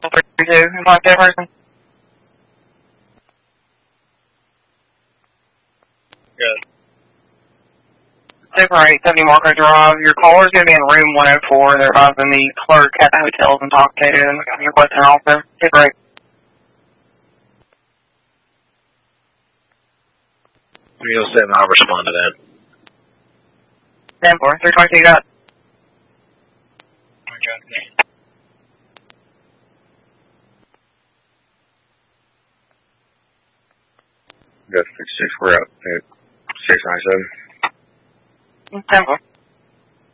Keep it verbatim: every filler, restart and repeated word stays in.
thirty-two, you like that person? Good. Super eight seventy Marco Drive. Your caller's going to be in room one oh four. They're advising the clerk at the hotel is intoxicated and requesting an officer. Super eight. three oh seven, I'll respond to that. ten four, three twenty-two, got it. Okay. Got six six, we're out at six nine seven. ten four.